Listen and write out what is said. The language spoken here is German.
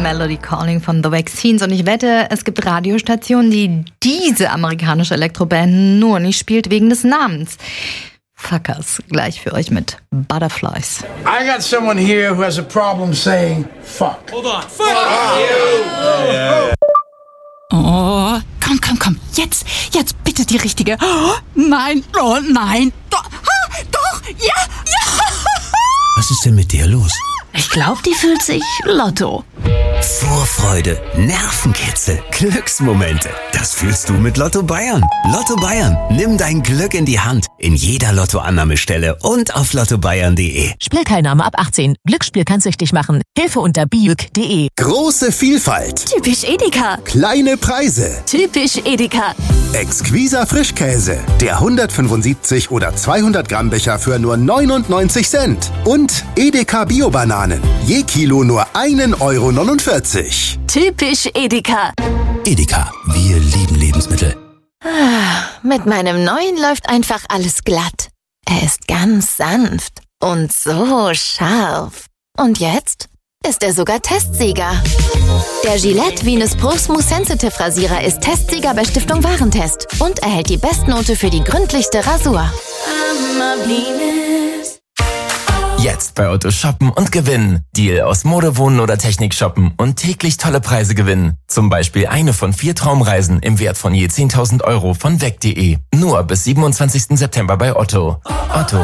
Melody Calling von The Vaccines. Und ich wette, es gibt Radiostationen, die diese amerikanische Elektroband nur nicht spielt wegen des Namens. Fuckers, gleich für euch mit Butterflies. I got someone here who has a problem saying fuck. Hold on. Fuck you! Oh, komm. Jetzt bitte die richtige. Oh, nein. Doch, ja. Was ist denn mit dir los? Ich glaube, die fühlt sich Lotto. Vorfreude, Nervenkitzel, Glücksmomente. Das fühlst du mit Lotto Bayern. Lotto Bayern, nimm dein Glück in die Hand. In jeder Lottoannahmestelle und auf lottobayern.de. Spielteilnahme ab 18. Glücksspiel kann süchtig machen. Hilfe unter biuk.de. Große Vielfalt. Typisch Edeka. Kleine Preise. Typisch Edeka. Exquiser Frischkäse. Der 175 oder 200 Gramm Becher für nur 99 Cent. Und Edeka Bio-Bananen. Je Kilo nur 1,49 Euro. Typisch Edeka. Edeka, wir lieben Lebensmittel. Mit meinem neuen läuft einfach alles glatt. Er ist ganz sanft und so scharf. Und jetzt ist er sogar Testsieger. Der Gillette Venus Pro Smooth Sensitive Rasierer ist Testsieger bei Stiftung Warentest und erhält die Bestnote für die gründlichste Rasur. Jetzt bei Otto shoppen und gewinnen. Deal aus Mode, Wohnen oder Technik shoppen und täglich tolle Preise gewinnen. Zum Beispiel eine von 4 Traumreisen im Wert von je 10.000 Euro von weg.de. Nur bis 27. September bei Otto. Otto.